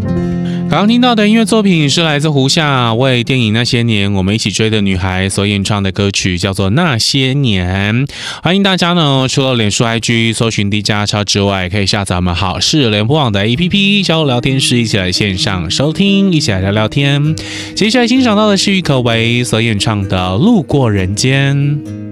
刚刚听到的音乐作品是来自胡夏为电影《那些年我们一起追的女孩》所演唱的歌曲，叫做《那些年》。欢迎大家呢，除了脸书 IG 搜寻 DJ 超之外，可以下载我们好事联播网的 APP， 加入聊天室，一起来线上收听，一起来聊聊天。接下来欣赏到的是郁可唯所演唱的《路过人间》。